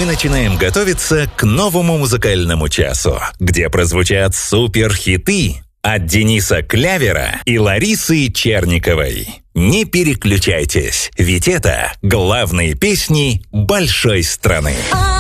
начинаем готовиться к новому музыкальному часу, где прозвучат суперхиты от Дениса Клявера и Ларисы Черниковой. Не переключайтесь, ведь это главные песни большой страны.